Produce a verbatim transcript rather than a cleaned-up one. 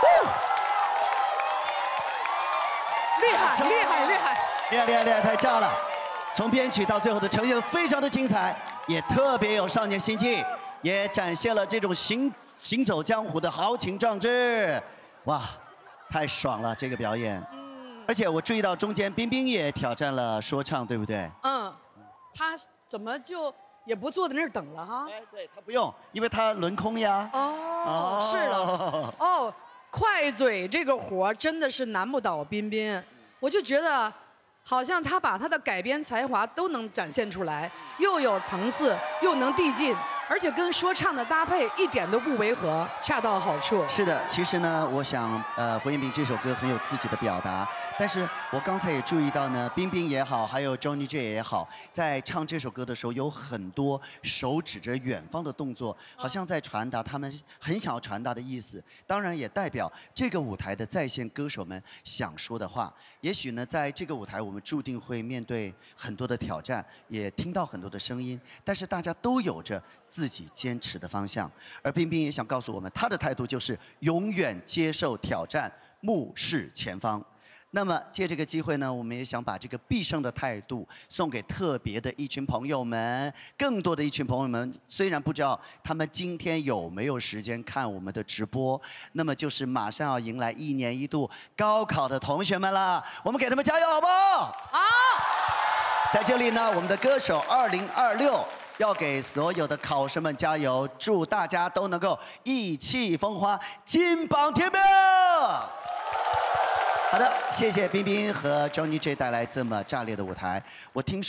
厉害，厉害，厉害， 厉害，厉害，厉害，太炸了！从编曲到最后的呈现，非常的精彩，也特别有少年心气，也展现了这种行行走江湖的豪情壮志。哇，太爽了，这个表演。嗯。而且我注意到中间冰冰也挑战了说唱，对不对？ 嗯。他怎么就也不坐在那儿等了哈？ 哎，对他不用，因为他轮空呀。 哦，是了。哦，快嘴这个活真的是难不倒彬彬，我就觉得。好像他把他的改编才华都能展现出来，又有层次，又能递进，而且跟说唱的搭配一点都不违和，恰到好处。 是的，其实呢，我想，呃，胡彦斌这首歌很有自己的表达，但是我刚才也注意到呢，彬彬也好，还有 Johnny J 也好，在唱这首歌的时候，有很多手指着远方的动作，好像在传达他们很想要传达的意思。当然，也代表这个舞台的在线歌手们想说的话。也许呢，在这个舞台，我们注定会面对很多的挑战，也听到很多的声音，但是大家都有着自己坚持的方向。而彬彬也想告诉我们，他的态度就是永远接受挑战，目视前方。那么借这个机会呢，我们也想把这个必胜的态度送给特别的一群朋友们，更多的一群朋友们。虽然不知道他们今天有没有时间看我们的直播，那么就是马上要迎来一年一度高考的同学们了，我们给他们加油好不好？ 好。 在这里呢，我们的歌手二零二六要给所有的考生们加油，祝大家都能够意气风发，金榜题名。好的，谢谢彬彬和 Johnny J 带来这么炸裂的舞台。我听说。